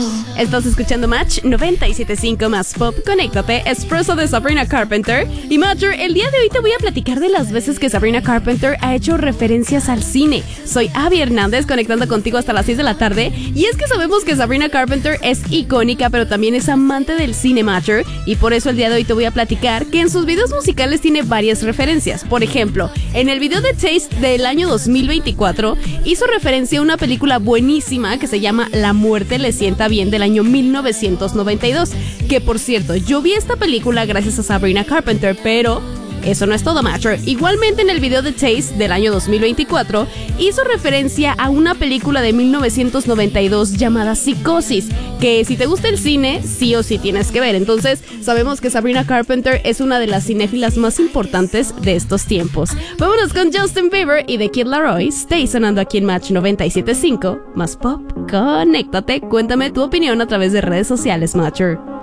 Estás escuchando Match 97.5 más Pop. Conéctate, Espresso de Sabrina Carpenter. Y Matcher, el día de hoy te voy a platicar de las veces que Sabrina Carpenter ha hecho referencias al cine. Soy Abby Hernández, conectando contigo hasta las 6 de la tarde. Y es que sabemos que Sabrina Carpenter es icónica, pero también es amante del cine, Matcher. Y por eso el día de hoy te voy a platicar que en sus videos musicales tiene varias referencias. Por ejemplo, en el video de Taste del año 2024 hizo referencia a una película buenísima que se llama La muerte le sienta bien, del año 1992, que por cierto, yo vi esta película gracias a Sabrina Carpenter, pero eso no es todo, Matcher. Igualmente en el video de Taste del año 2024 hizo referencia a una película de 1992 llamada Psicosis, que si te gusta el cine, sí o sí tienes que ver. Entonces sabemos que Sabrina Carpenter es una de las cinéfilas más importantes de estos tiempos. Vámonos con Justin Bieber y The Kid Laroi. Stay sonando aquí en Match 97.5 más Pop. Conéctate, cuéntame tu opinión a través de redes sociales, Matcher.